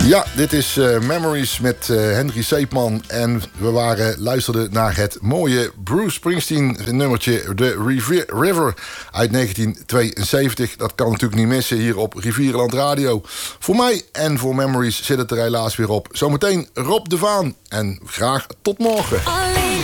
Ja, dit is Memories met Henry Seepman. En we luisterden naar het mooie Bruce Springsteen nummertje The River uit 1972. Dat kan natuurlijk niet missen hier op Rivierenland Radio. Voor mij en voor Memories zit het er helaas weer op. Zometeen Rob de Vaan. En graag tot morgen.